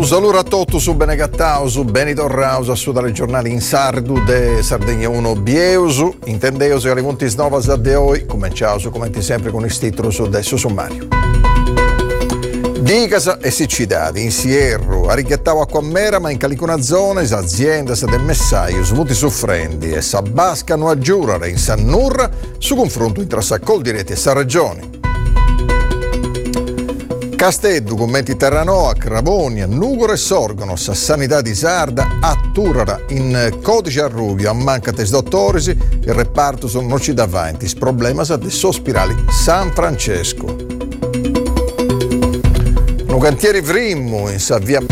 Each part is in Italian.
saluto a tutti su Benegattao, su Benito Rausa, su dalle giornali in sardu de Sardegna 1 Bieusu, intendeus che alle punti novas de oggi, cominciamo su commenti sempre con il titolo su adesso sommario. Dicasa e siccitati, in Sierro, a Righettao Acquamera, ma in alcune zone, le aziende del Messaio, smuti soffrendi e s'abbascano a giurare in Sannurra su confronto tra Saccol Diretti e Sarragioni. Casteddu, commenti Terranoa, Cravonia, Nugoro e Sorgono, sa sanità di Sarda, a Turara, in codice a Rubio, a Mancates Dottorisi, il reparto sono noci davanti, problema sa de sospirali San Francesco. No cantieri Vrimmu, in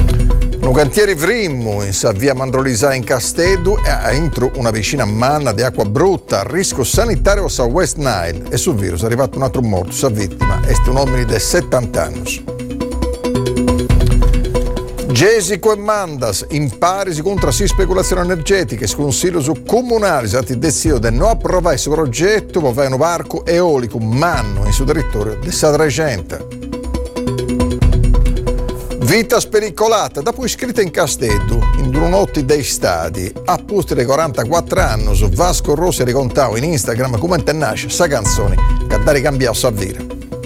sa via Mandrolisà in Casteddu e entro una vicina manna di acqua brutta, rischio sanitario sa West Nile e sul virus è arrivato un altro morto, sa vittima, este un uomo di 70 anni. Gesico e Mandas, in parisi contro si speculazioni energetiche, sconsiglio su comunali, stati deciso di non approvare questo progetto, ma fare un parco eolico manno in suo territorio di Sadregenta. Vita spericolata, dopo iscritta in Casteddu, in Drunotti dei Stati, a posto di 44 anni, su Vasco Rossi ricontavo in Instagram come te nasce sta canzone che da ricambiare sa vita.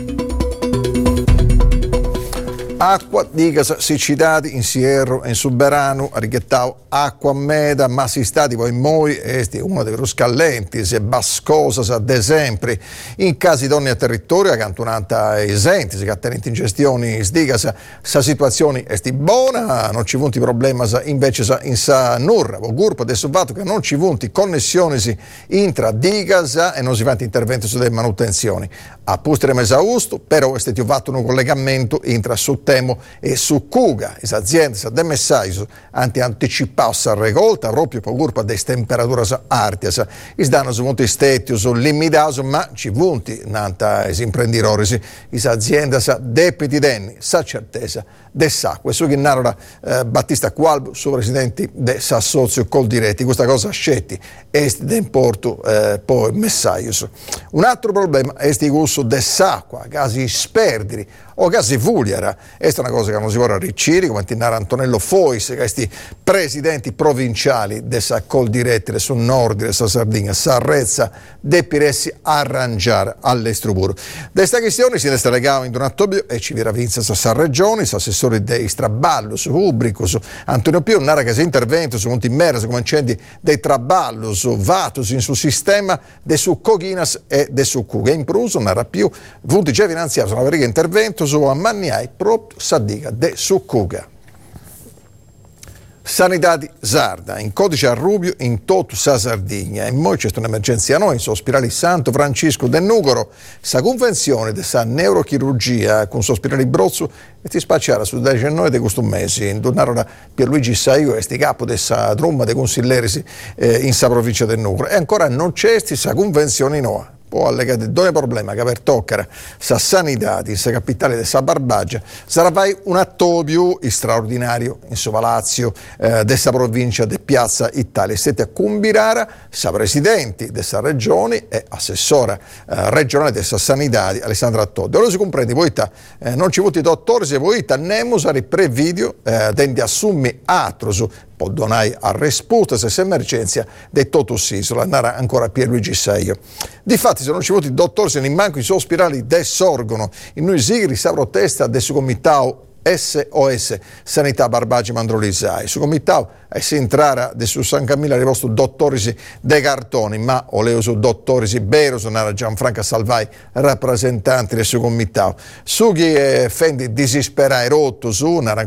Acqua, dicasa, siccitati in Sierro e in Suberano, a Righettao, acqua meda, ma si stati poi moi, esti uno dei ruscallenti, se bascosa, ad esempio, in casi donne a territorio, cantonata esenti, se cattenenti in gestioni, sdicasa, sa situazione esti buona, non ci vunti problema, invece sa in sa nurra, o gruppo adesso fatto che non ci vunti connessioni intra dicasa e non si fanno interventi sulle manutenzioni. A postere esausto, però è stato fatto un collegamento intra su Temo e su Cuga, le aziende del Messaggio hanno anticipato la recolta proprio per colpa delle temperature alte, i danni sono molto stati limitati, ma ci vunti nanta gli imprenditori, le aziende depiti denni, sa certezza del sa. Questo che narra Battista Qualbo, suo presidente del Sassozio Col Diretti, questa cosa scetti est d'importo poi Messaggio. Un altro problema è il gusto dell'acqua, casi sperdiri o casi fugliara. Questa è una cosa che non si può arricchire, come tinare Antonello Fois, questi presidenti provinciali del Saccol Diretti sul nord della Sardegna, Sarrezza, deppiressi arrangiare all'estruburo. Questa questione si resta legato in Donattobio e ci vira Vinza sa Sarregioni, assessore dei Straballus, Ubricus, Antonio Pio, narra che si intervento su Monti Merda, come incendi dei Traballus, Vatus, in su sistema de su Coghinas e de su Cuga. In Pruso, narra più, vunti già finanziato una veriga intervento su Ammanniai, proprio Sadiga de su Cuga. Sanità di Sarda, in codice a Rubio, in tutta sa Sardegna. E poi c'è un'emergenza a noi, sospirali Santo Francisco del Nugoro, sa convenzione di sa neurochirurgia con sospirali Brozzo e ti spacciare su 19 di questo mese. In donare Pierluigi Saio, esti capo di sa tromba dei consiglieri in sa provincia del Nugoro. E ancora non c'è sa convenzione no. Può allegare due problemi che per toccare sa sanità di sa capitale di sa Barbagia sarà poi un atto più straordinario in suo palazzo dessa provincia di Piazza Italia. Siete a Cumbirara sa presidenti dessa regione e assessora regionale dessa sanità Alessandra Toddi. Ora si comprende voi non ci vuoti dottori se voi nemus a prevideo dendi assummi atrosu può donare a risposta se emergenza dei totus isola, narra ancora Pierluigi Saio. Difatti, se non ci vuoti dottori, se ne manco i sospirali de Sorgono, in noi sigri sa protesta del suo comitato SOS Sanità Barbagi Mandrolisai. Su comitato si entrare su San Camillo ai vostri dottori dei cartoni, ma oleo su dottori vero sono Gianfranca Salvai, rappresentanti del suo comitato. Su chi fendi disisperai rotto su